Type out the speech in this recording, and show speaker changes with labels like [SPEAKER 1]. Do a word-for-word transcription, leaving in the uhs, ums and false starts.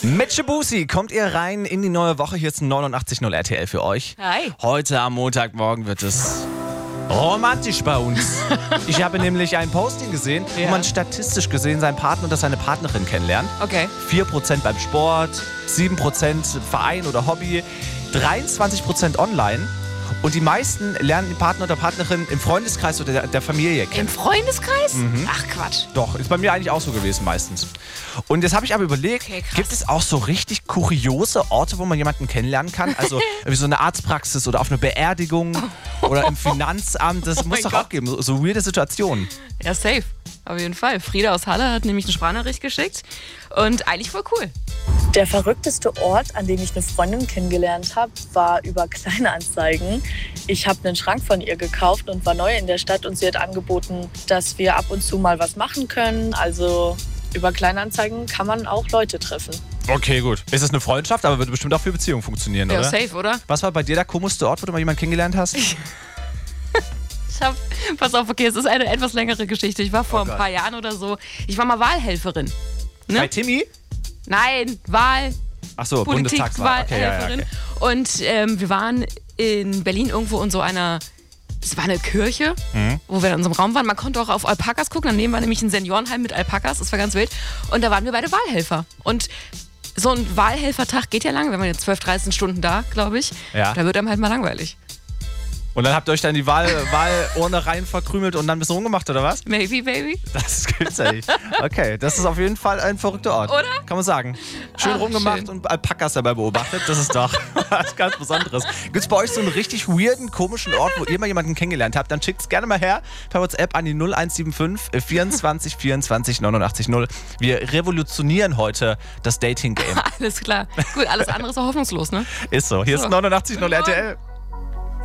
[SPEAKER 1] Mit Shabusi kommt ihr rein in die neue Woche. Hier ist neunundachtzig Komma null R T L für euch.
[SPEAKER 2] Hi.
[SPEAKER 1] Heute am Montagmorgen wird es romantisch bei uns. Ich habe nämlich ein Posting gesehen,
[SPEAKER 2] Ja.
[SPEAKER 1] wo man statistisch gesehen seinen Partner oder seine Partnerin kennenlernt.
[SPEAKER 2] Okay.
[SPEAKER 1] vier Prozent beim Sport, sieben Prozent Verein oder Hobby, dreiundzwanzig Prozent online. Und die meisten lernen den Partner oder Partnerin im Freundeskreis oder der, der Familie kennen.
[SPEAKER 2] Im Freundeskreis? Ach Quatsch.
[SPEAKER 1] Doch, ist bei mir eigentlich auch so gewesen meistens. Und jetzt habe ich aber überlegt,
[SPEAKER 2] Okay, krass.
[SPEAKER 1] gibt es auch so richtig kuriose Orte, wo man jemanden kennenlernen kann? Also wie so eine Arztpraxis oder auf einer Beerdigung oder im Finanzamt. Das
[SPEAKER 2] Oh
[SPEAKER 1] muss
[SPEAKER 2] mein
[SPEAKER 1] doch
[SPEAKER 2] Gott.
[SPEAKER 1] auch geben, so, so weirde Situationen.
[SPEAKER 2] Ja, safe. Auf jeden Fall. Frieda aus Halle hat nämlich eine Sprachnachricht geschickt. Und eigentlich voll cool.
[SPEAKER 3] Der verrückteste Ort, an dem ich eine Freundin kennengelernt habe, war über Kleinanzeigen. Ich habe einen Schrank von ihr gekauft und war neu in der Stadt und sie hat angeboten, dass wir ab und zu mal was machen können. Also über Kleinanzeigen kann man auch Leute treffen.
[SPEAKER 1] Okay, gut. Ist es eine Freundschaft, aber würde bestimmt auch für Beziehungen funktionieren,
[SPEAKER 2] Ja,
[SPEAKER 1] oder?
[SPEAKER 2] safe, oder?
[SPEAKER 1] Was war bei dir der komischste Ort, wo du mal jemanden kennengelernt hast?
[SPEAKER 2] Ich hab, pass auf, okay, es ist eine etwas längere Geschichte. Ich war vor
[SPEAKER 1] Oh
[SPEAKER 2] ein
[SPEAKER 1] Gott.
[SPEAKER 2] paar Jahren oder so, ich war mal Wahlhelferin. Ne?
[SPEAKER 1] Bei Timmy?
[SPEAKER 2] Nein, Wahl,
[SPEAKER 1] Ach so, Bundestagswahl. Okay, ja, ja,
[SPEAKER 2] Politikwahlhelferin.
[SPEAKER 1] okay.
[SPEAKER 2] Und ähm, wir waren in Berlin irgendwo in so einer, es war eine Kirche,
[SPEAKER 1] Mhm.
[SPEAKER 2] wo wir in unserem Raum waren. Man konnte auch auf Alpakas gucken. Daneben war nämlich ein Seniorenheim mit Alpakas. Das war ganz wild. Und da waren wir beide Wahlhelfer. Und so ein Wahlhelfertag geht ja lang. Wir waren jetzt zwölf, dreizehn Stunden da, glaube ich.
[SPEAKER 1] Ja.
[SPEAKER 2] Da wird einem halt mal langweilig.
[SPEAKER 1] Und dann habt ihr euch dann die Wahl, Wahlurne rein verkrümelt und dann ein bisschen rumgemacht, oder was?
[SPEAKER 2] Maybe, baby.
[SPEAKER 1] Das gibt's ja nicht. Okay, das ist auf jeden Fall ein verrückter Ort.
[SPEAKER 2] Oder?
[SPEAKER 1] Kann man sagen. Schön
[SPEAKER 2] Ach,
[SPEAKER 1] rumgemacht
[SPEAKER 2] schön.
[SPEAKER 1] und Alpakas dabei beobachtet. Das ist doch was ganz Besonderes. Gibt's bei euch so einen richtig weirden, komischen Ort, wo ihr mal jemanden kennengelernt habt? Dann schickt's gerne mal her per WhatsApp an die null eins sieben fünf vierundzwanzig vierundzwanzig neunundachtzig null. Wir revolutionieren heute das Dating-Game.
[SPEAKER 2] Alles klar. Gut, alles andere ist auch hoffnungslos, ne?
[SPEAKER 1] Ist so. Hier
[SPEAKER 2] So.
[SPEAKER 1] ist neunundachtzig Komma null R T L.